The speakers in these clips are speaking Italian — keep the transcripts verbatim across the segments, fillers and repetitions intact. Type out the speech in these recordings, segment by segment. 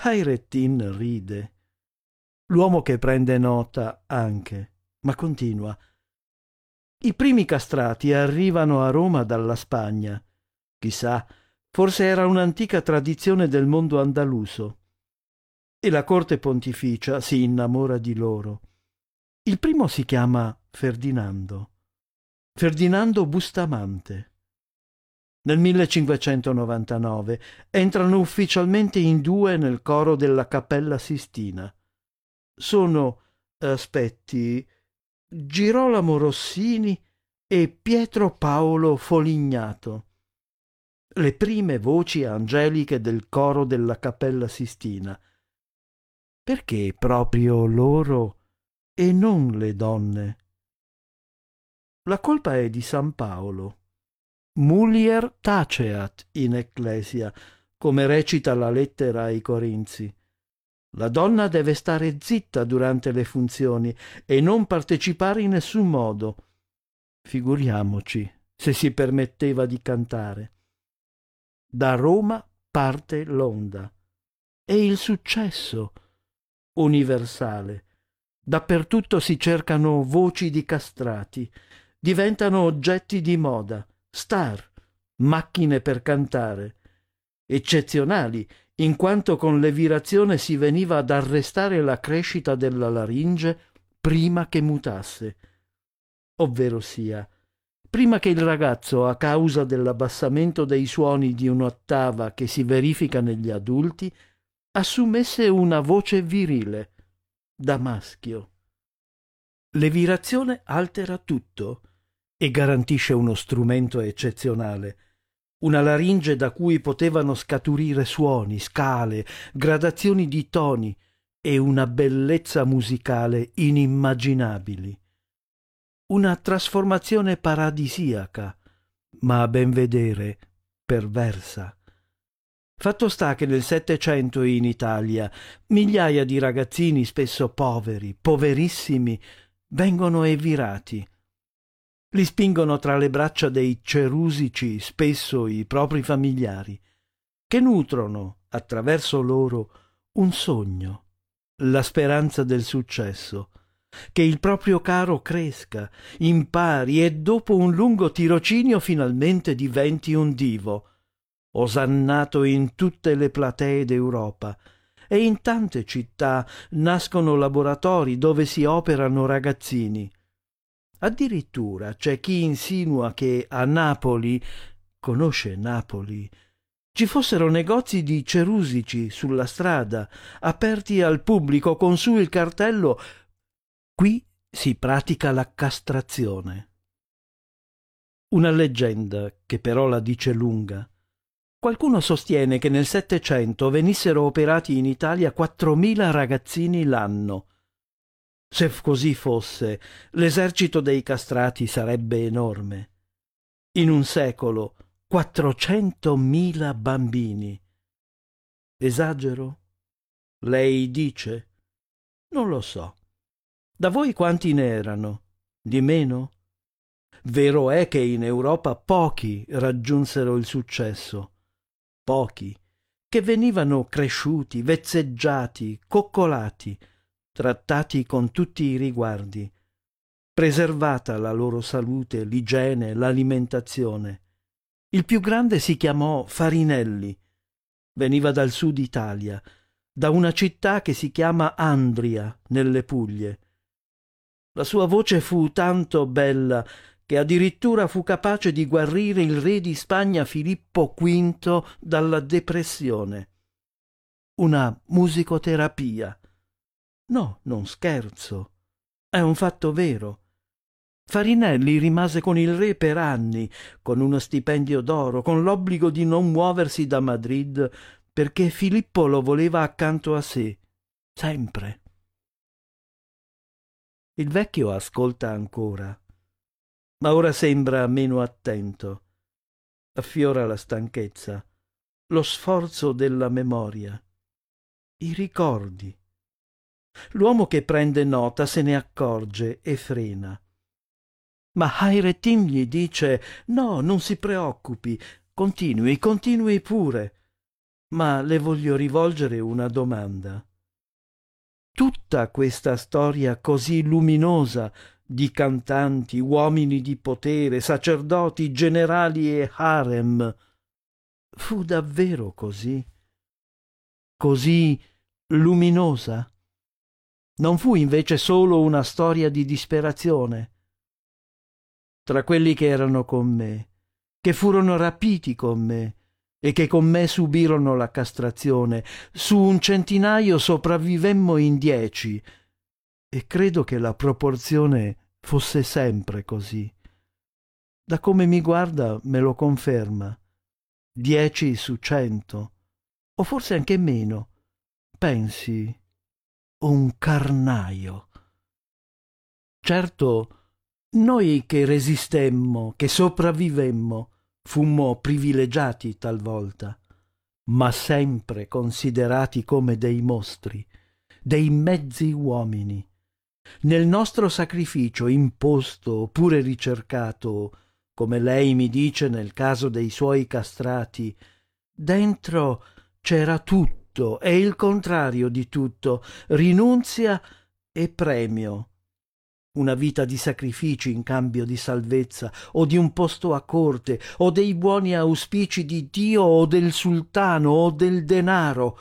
Hayreddin ride. L'uomo che prende nota anche, ma continua. I primi castrati arrivano a Roma dalla Spagna. Chissà, forse era un'antica tradizione del mondo andaluso. E la corte pontificia si innamora di loro. Il primo si chiama Ferdinando. Ferdinando Bustamante. Nel millecinquecentonovantanove entrano ufficialmente in due nel coro della Cappella Sistina. Sono, aspetti, Girolamo Rossini e Pietro Paolo Folignato, le prime voci angeliche del coro della Cappella Sistina. Perché proprio loro e non le donne? La colpa è di San Paolo. Mulier taceat in ecclesia, come recita la lettera ai Corinzi. La donna deve stare zitta durante le funzioni e non partecipare in nessun modo. Figuriamoci se si permetteva di cantare. Da Roma parte l'onda. E il successo universale. Dappertutto si cercano voci di castrati, diventano oggetti di moda, star, macchine per cantare, eccezionali, in quanto con l'evirazione si veniva ad arrestare la crescita della laringe prima che mutasse, ovvero sia, prima che il ragazzo, a causa dell'abbassamento dei suoni di un'ottava che si verifica negli adulti, assumesse una voce virile, da maschio. L'evirazione altera tutto e garantisce uno strumento eccezionale, una laringe da cui potevano scaturire suoni, scale, gradazioni di toni e una bellezza musicale inimmaginabili. Una trasformazione paradisiaca, ma a ben vedere perversa. Fatto sta che nel Settecento in Italia migliaia di ragazzini, spesso poveri, poverissimi, vengono evirati. Li spingono tra le braccia dei cerusici, spesso i propri familiari, che nutrono, attraverso loro, un sogno, la speranza del successo, che il proprio caro cresca, impari e dopo un lungo tirocinio finalmente diventi un divo, osannato in tutte le platee d'Europa, e in tante città nascono laboratori dove si operano ragazzini. Addirittura c'è chi insinua che a Napoli, conosce Napoli, ci fossero negozi di cerusici sulla strada, aperti al pubblico con su il cartello «Qui si pratica la castrazione». Una leggenda che però la dice lunga. Qualcuno sostiene che nel Settecento venissero operati in Italia quattromila ragazzini l'anno. Se così fosse, l'esercito dei castrati sarebbe enorme. In un secolo, quattrocentomila bambini. Esagero? Lei dice? Non lo so. Da voi quanti ne erano? Di meno? Vero è che in Europa pochi raggiunsero il successo. Pochi, che venivano cresciuti, vezzeggiati, coccolati, trattati con tutti i riguardi, preservata la loro salute, l'igiene, l'alimentazione. Il più grande si chiamò Farinelli, veniva dal sud Italia, da una città che si chiama Andria, nelle Puglie. La sua voce fu tanto bella che addirittura fu capace di guarire il re di Spagna Filippo quinto dalla depressione. Una musicoterapia. No, non scherzo. È un fatto vero. Farinelli rimase con il re per anni, con uno stipendio d'oro, con l'obbligo di non muoversi da Madrid, perché Filippo lo voleva accanto a sé, sempre. Il vecchio ascolta ancora, ma ora sembra meno attento. Affiora la stanchezza, lo sforzo della memoria, i ricordi. L'uomo che prende nota se ne accorge e frena. Ma Hayreddin gli dice: «No, non si preoccupi, continui, continui pure». Ma le voglio rivolgere una domanda. Tutta questa storia così luminosa di cantanti, uomini di potere, sacerdoti, generali e harem, fu davvero così? Così luminosa? Non fu invece solo una storia di disperazione? Tra quelli che erano con me, che furono rapiti con me e che con me subirono la castrazione, su un centinaio sopravvivemmo in dieci, e credo che la proporzione fosse sempre così. Da come mi guarda me lo conferma. Dieci su cento, o forse anche meno. Pensi, un carnaio. Certo, noi che resistemmo, che sopravvivemmo, fummo privilegiati talvolta, ma sempre considerati come dei mostri, dei mezzi uomini. Nel nostro sacrificio imposto oppure ricercato, come lei mi dice nel caso dei suoi castrati, dentro c'era tutto e il contrario di tutto, rinunzia e premio. Una vita di sacrifici in cambio di salvezza, o di un posto a corte, o dei buoni auspici di Dio, o del sultano, o del denaro.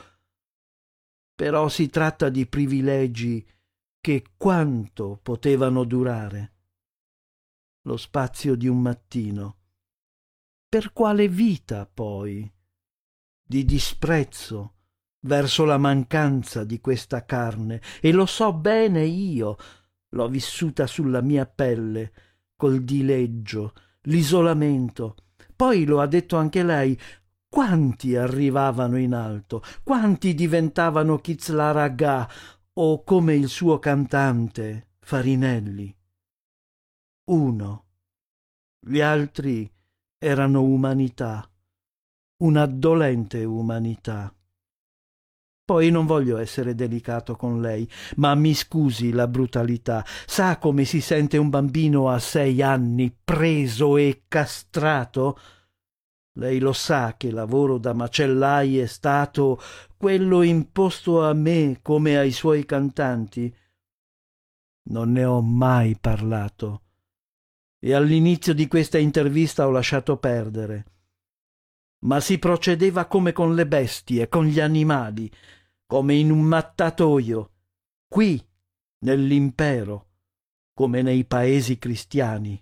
Però si tratta di privilegi che quanto potevano durare? Lo spazio di un mattino. Per quale vita, poi? Di disprezzo verso la mancanza di questa carne, e lo so bene io. L'ho vissuta sulla mia pelle, col dileggio, l'isolamento. Poi lo ha detto anche lei, quanti arrivavano in alto, quanti diventavano Kizlar Agha o come il suo cantante Farinelli. Uno. Gli altri erano umanità, una dolente umanità. Poi non voglio essere delicato con lei, ma mi scusi la brutalità. Sa come si sente un bambino a sei anni preso e castrato? Lei lo sa che lavoro da macellai è stato quello imposto a me come ai suoi cantanti? Non ne ho mai parlato, e all'inizio di questa intervista ho lasciato perdere. Ma si procedeva come con le bestie, con gli animali, come in un mattatoio, qui, nell'impero, come nei paesi cristiani.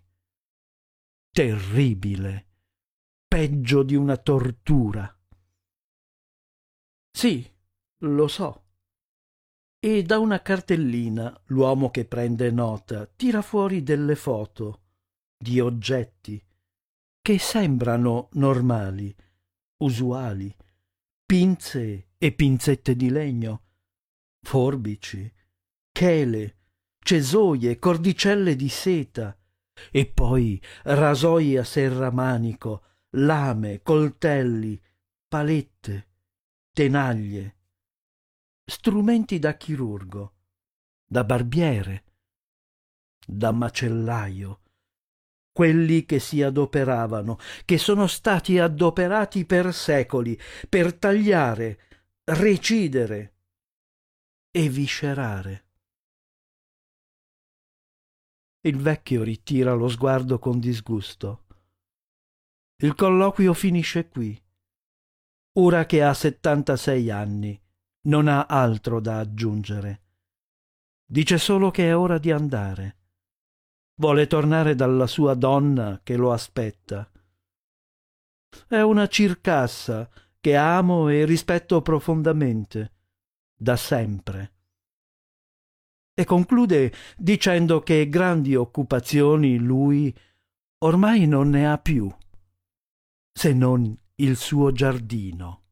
Terribile, peggio di una tortura. Sì, lo so. E da una cartellina l'uomo che prende nota tira fuori delle foto di oggetti che sembrano normali, usuali, pinze e pinzette di legno, forbici, chele, cesoie, cordicelle di seta, e poi rasoi a serramanico, lame, coltelli, palette, tenaglie, strumenti da chirurgo, da barbiere, da macellaio, quelli che si adoperavano, che sono stati adoperati per secoli, per tagliare, recidere e viscerare. Il vecchio ritira lo sguardo con disgusto. Il colloquio finisce qui. Ora che ha settantasei anni, non ha altro da aggiungere. Dice solo che è ora di andare. Vuole tornare dalla sua donna che lo aspetta. È una circassa che amo e rispetto profondamente, da sempre. E conclude dicendo che grandi occupazioni lui ormai non ne ha più, se non il suo giardino.